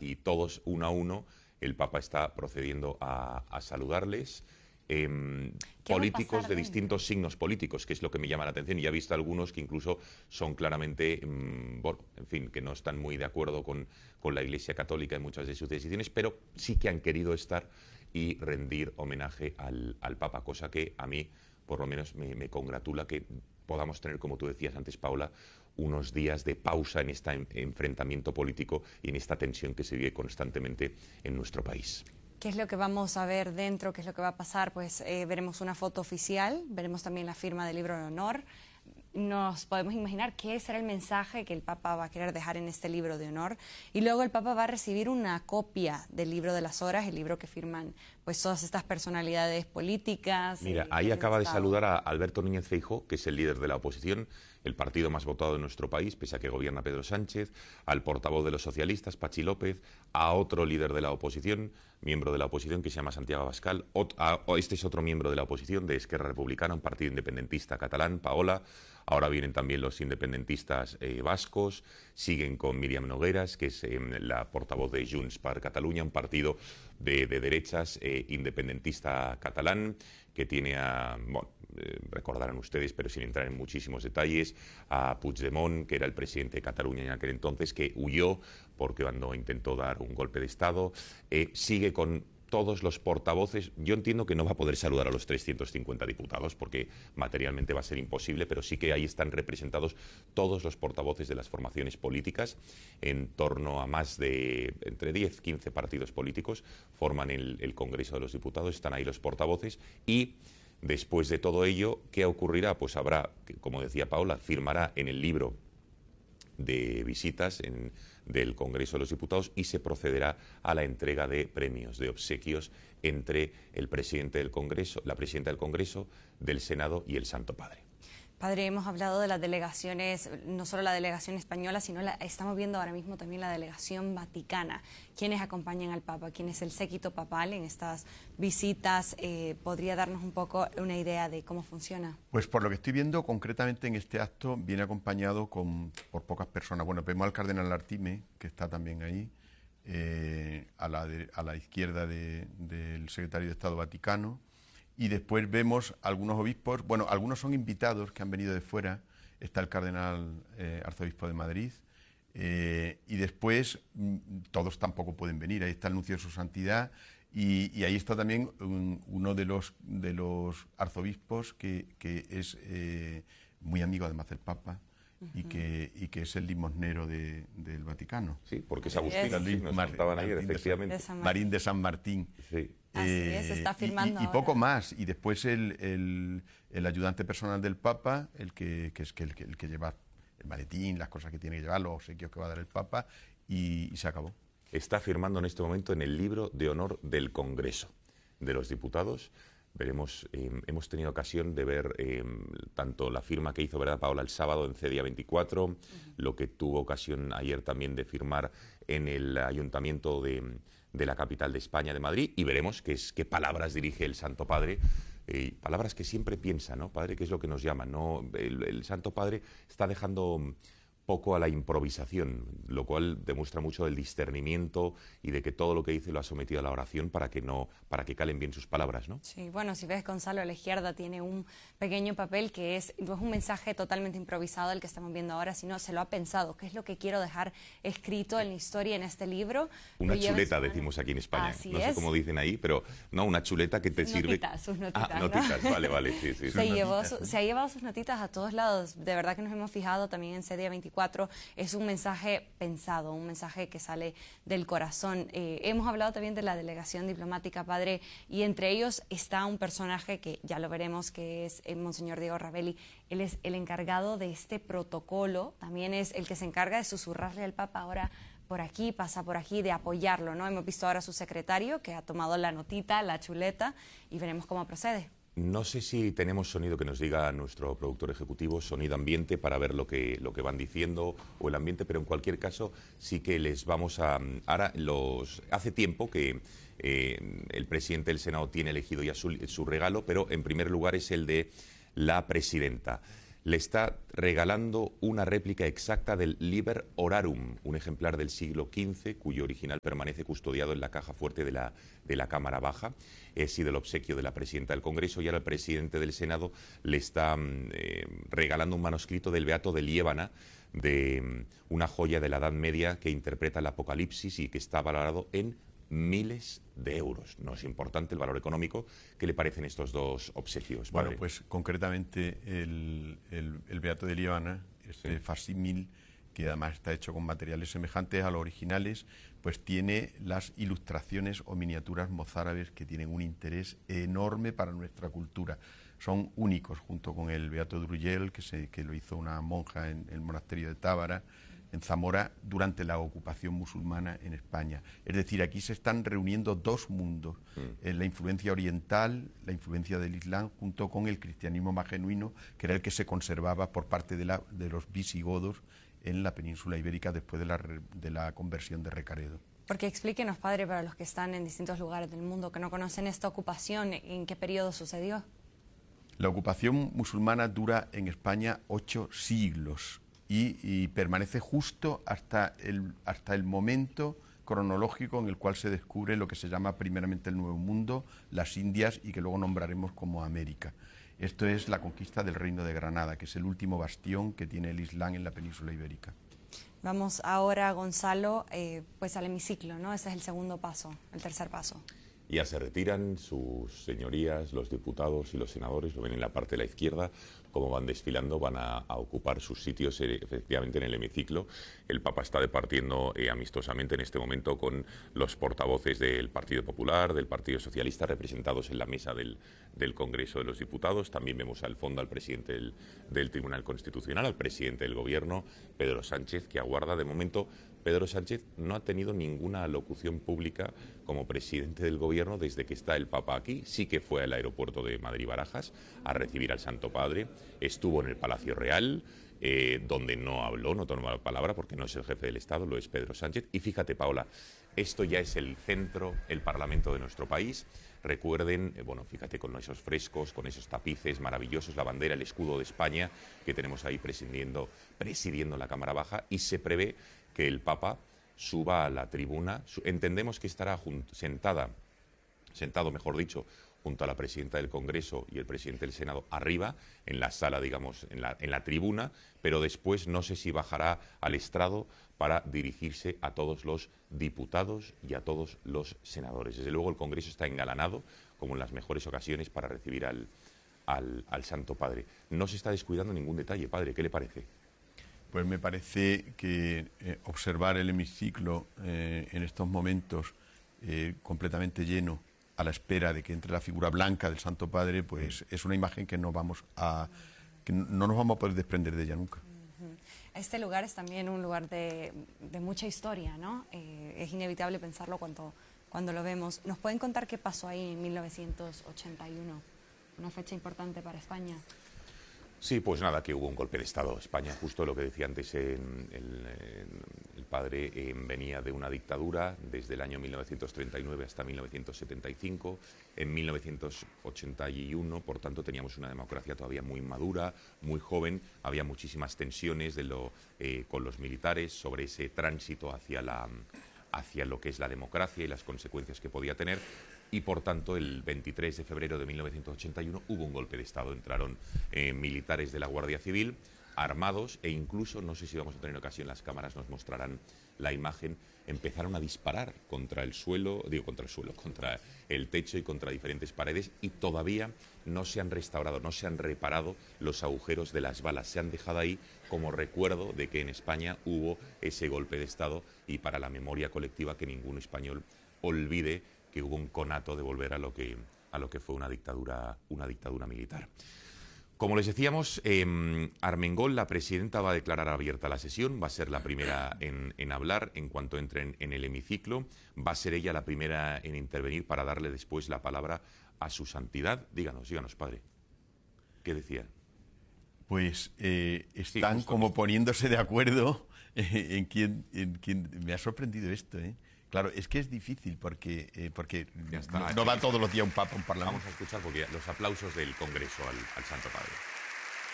y todos uno a uno el Papa está procediendo a saludarles. Políticos de distintos signos políticos, que es lo que me llama la atención, y ya he visto algunos que incluso son claramente, bueno, en fin, que no están muy de acuerdo con la Iglesia Católica en muchas de sus decisiones, pero sí que han querido estar y rendir homenaje al Papa, cosa que a mí, por lo menos, me congratula que podamos tener, como tú decías antes, Paula, unos días de pausa en este enfrentamiento político y en esta tensión que se vive constantemente en nuestro país. ¿Qué es lo que vamos a ver dentro? ¿Qué es lo que va a pasar? Pues veremos una foto oficial, veremos también la firma del libro de honor. Nos podemos imaginar qué será el mensaje que el Papa va a querer dejar en este libro de honor, y luego el Papa va a recibir una copia del libro de las horas, el libro que firman pues todas estas personalidades políticas. Mira, ahí acaba de saludar a Alberto Núñez Feijóo, que es el líder de la oposición, el partido más votado de nuestro país, pese a que gobierna Pedro Sánchez, al portavoz de los socialistas, Patxi López, a otro líder de la oposición, miembro de la oposición, que se llama Santiago Abascal, este es otro miembro de la oposición, de Esquerra Republicana, un partido independentista catalán, Paola. Ahora vienen también los independentistas vascos, siguen con Míriam Nogueras, que es la portavoz de Junts per Catalunya, un partido de derechas independentista catalán, que tiene recordarán ustedes, pero sin entrar en muchísimos detalles, a Puigdemont, que era el presidente de Cataluña en aquel entonces, que huyó porque cuando intentó dar un golpe de Estado. Sigue con todos los portavoces. Yo entiendo que no va a poder saludar a los 350 diputados porque materialmente va a ser imposible, pero sí que ahí están representados todos los portavoces de las formaciones políticas, en torno a más de entre 10, 15 partidos políticos forman el Congreso de los Diputados, están ahí los portavoces, y después de todo ello, ¿qué ocurrirá? Pues habrá, como decía Paula, firmará en el libro de visitas del Congreso de los Diputados y se procederá a la entrega de premios, de obsequios entre el presidente del Congreso, la presidenta del Congreso, del Senado y el Santo Padre. Padre, hemos hablado de las delegaciones, no solo la delegación española, sino estamos viendo ahora mismo también la delegación vaticana. ¿Quiénes acompañan al Papa? ¿Quién es el séquito papal en estas visitas? ¿Podría darnos un poco una idea de cómo funciona? Pues por lo que estoy viendo, concretamente en este acto, viene acompañado por pocas personas. Bueno, vemos al cardenal Artime, que está también ahí, a la izquierda del secretario de Estado Vaticano. Y después vemos algunos obispos, bueno, algunos son invitados que han venido de fuera, está el cardenal arzobispo de Madrid, y después todos tampoco pueden venir, ahí está el nuncio de su santidad, y ahí está también uno de los arzobispos que es muy amigo además del Papa, y que es el limosnero del Vaticano. Sí, porque es Agustín, nos contaban ayer, efectivamente. Marín de San Martín. Sí. Así es, está firmando y poco más, y después el ayudante personal del Papa, el que lleva el maletín, las cosas que tiene que llevar, los obsequios que va a dar el Papa, y se acabó. Está firmando en este momento en el libro de honor del Congreso de los Diputados. Veremos, hemos tenido ocasión de ver tanto la firma que hizo, ¿verdad, Paola?, el sábado en CEDIA 24, lo que tuvo ocasión ayer también de firmar en el Ayuntamiento de la capital de España, de Madrid, y veremos qué palabras dirige el Santo Padre, palabras que siempre piensa, ¿no, Padre?, que es lo que nos llama, ¿no? El Santo Padre está dejando poco a la improvisación, lo cual demuestra mucho del discernimiento y de que todo lo que dice lo ha sometido a la oración para que calen bien sus palabras, ¿no? Sí, bueno, si ves, Gonzalo, a la izquierda tiene un pequeño papel que no es un mensaje totalmente improvisado el que estamos viendo ahora, sino se lo ha pensado, qué es lo que quiero dejar escrito en la historia, en este libro. Una chuleta, decimos aquí en España. Así no sé cómo dicen ahí, pero no, una chuleta que te sirve. Sus notitas, ¿no? Notitas, vale, sí. Se ha llevado sus notitas a todos lados, de verdad que nos hemos fijado también en CEDIA 24. Es un mensaje pensado, un mensaje que sale del corazón. Hemos hablado también de la delegación diplomática, Padre, y entre ellos está un personaje que ya lo veremos, que es Monseñor Diego Ravelli. Él es el encargado de este protocolo, también es el que se encarga de susurrarle al Papa ahora por aquí, pasa por aquí, de apoyarlo, ¿no? Hemos visto ahora a su secretario que ha tomado la notita, la chuleta, y veremos cómo procede. No sé si tenemos sonido que nos diga nuestro productor ejecutivo, sonido ambiente, para ver lo que van diciendo, o el ambiente, pero en cualquier caso sí que les vamos a... Ahora, hace tiempo que el presidente del Senado tiene elegido ya su regalo, pero en primer lugar es el de la presidenta. le está regalando una réplica exacta del Liber Orarum, un ejemplar del siglo XV, cuyo original permanece custodiado en la caja fuerte de la Cámara Baja. Ha sido el obsequio de la presidenta del Congreso, y ahora el presidente del Senado le está regalando un manuscrito del Beato de Liébana, de una joya de la Edad Media que interpreta el Apocalipsis y que está valorado en miles de euros. No es importante el valor económico. ¿Qué le parecen estos dos obsequios, padre? Bueno, pues concretamente el Beato de Liébana, este facsímil, que además está hecho con materiales semejantes a los originales, pues tiene las ilustraciones o miniaturas mozárabes que tienen un interés enorme para nuestra cultura. Son únicos, junto con el Beato de Urgell, que lo hizo una monja en el monasterio de Tábara, en Zamora, durante la ocupación musulmana en España. Es decir, aquí se están reuniendo dos mundos, la influencia oriental, la influencia del Islam, junto con el cristianismo más genuino, que era el que se conservaba por parte de los visigodos en la península ibérica después de la conversión de Recaredo. Porque explíquenos, padre, para los que están en distintos lugares del mundo, que no conocen esta ocupación, ¿en qué periodo sucedió? La ocupación musulmana dura en España 8 siglos y permanece justo hasta el momento cronológico en el cual se descubre lo que se llama primeramente el Nuevo Mundo, las Indias, y que luego nombraremos como América. Esto es la conquista del Reino de Granada, que es el último bastión que tiene el Islam en la península ibérica. Vamos ahora, Gonzalo, pues al hemiciclo, ¿no? Ese es el segundo paso, el tercer paso. Ya se retiran sus señorías, los diputados y los senadores, lo ven en la parte de la izquierda, cómo van desfilando, van a ocupar sus sitios efectivamente en el hemiciclo. El Papa está departiendo amistosamente en este momento con los portavoces del Partido Popular, del Partido Socialista, representados en la mesa del Congreso de los Diputados. También vemos al fondo al presidente del Tribunal Constitucional, al presidente del Gobierno, Pedro Sánchez, que aguarda. De momento, Pedro Sánchez no ha tenido ninguna alocución pública como presidente del Gobierno desde que está el Papa aquí. Sí que fue al aeropuerto de Madrid-Barajas a recibir al Santo Padre. Estuvo en el Palacio Real, donde no habló, no tomó la palabra, porque no es el jefe del Estado, lo es Pedro Sánchez. Y fíjate, Paola, esto ya es el centro, el Parlamento de nuestro país. Recuerden, bueno, fíjate, con esos frescos, con esos tapices maravillosos, la bandera, el escudo de España que tenemos ahí presidiendo la Cámara Baja, y se prevé que el Papa suba a la tribuna. Entendemos que estará sentado, mejor dicho, junto a la presidenta del Congreso y el presidente del Senado arriba, en la sala, digamos, en la tribuna, pero después no sé si bajará al estrado para dirigirse a todos los diputados y a todos los senadores. Desde luego el Congreso está engalanado, como en las mejores ocasiones, para recibir al Santo Padre. No se está descuidando ningún detalle, padre, ¿qué le parece? Pues me parece que observar el hemiciclo en estos momentos completamente lleno, a la espera de que entre la figura blanca del Santo Padre, pues es una imagen que no nos vamos a poder desprender de ella nunca. Este lugar es también un lugar de mucha historia, ¿no? Es inevitable pensarlo cuando lo vemos. ¿Nos pueden contar qué pasó ahí en 1981? Una fecha importante para España. Sí, pues nada, que hubo un golpe de Estado. España, justo lo que decía antes el padre, venía de una dictadura desde el año 1939 hasta 1975. En 1981, por tanto, teníamos una democracia todavía muy madura, muy joven. Había muchísimas tensiones con los militares sobre ese tránsito hacia lo que es la democracia y las consecuencias que podía tener. Y, por tanto, el 23 de febrero de 1981 hubo un golpe de Estado. Entraron militares de la Guardia Civil, armados, e incluso, no sé si vamos a tener ocasión, las cámaras nos mostrarán la imagen, empezaron a disparar contra el techo y contra diferentes paredes, y todavía no se han restaurado, no se han reparado los agujeros de las balas. Se han dejado ahí como recuerdo de que en España hubo ese golpe de Estado, y para la memoria colectiva, que ningún español olvide que hubo un conato de volver a lo que fue una dictadura militar. Como les decíamos, Armengol, la presidenta, va a declarar abierta la sesión, va a ser la primera en hablar en cuanto entren en el hemiciclo, va a ser ella la primera en intervenir para darle después la palabra a su santidad. Díganos, padre, ¿qué decía? Pues están como poniéndose de acuerdo en quién. Me ha sorprendido esto, ¿eh? Claro, es que es difícil porque no va todos los días un papa a un parlamento. Vamos a escuchar los aplausos del Congreso al Santo Padre.